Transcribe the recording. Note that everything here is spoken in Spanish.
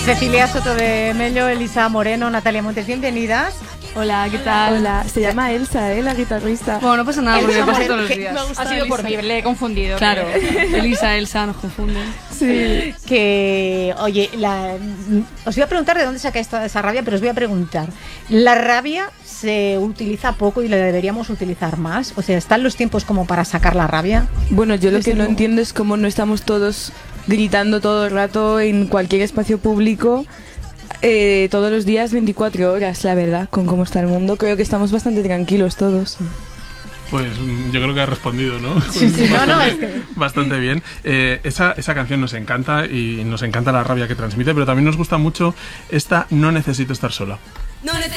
Cecilia Soto de Mello, Elisa Moreno, Natalia Montes, bienvenidas. Hola, ¿qué tal? Hola, se llama Elsa, la guitarrista. Bueno, no pasa nada, porque me pasa todos los días. Ha sido por mí, le he confundido. Claro, Elsa, nos confunden. Sí. Que, oye, os iba a preguntar de dónde saca esa rabia, pero os voy a preguntar. ¿La rabia se utiliza poco y la deberíamos utilizar más? O sea, ¿están los tiempos como para sacar la rabia? Bueno, yo lo que no entiendo es cómo no estamos todos gritando todo el rato en cualquier espacio público. Todos los días 24 horas, la verdad, con cómo está el mundo. Creo que estamos bastante tranquilos todos. Pues yo creo que ha respondido, ¿no? Sí, es que... Bastante bien. Esa canción nos encanta y nos encanta la rabia que transmite, pero también nos gusta mucho esta No necesito estar sola. No necesito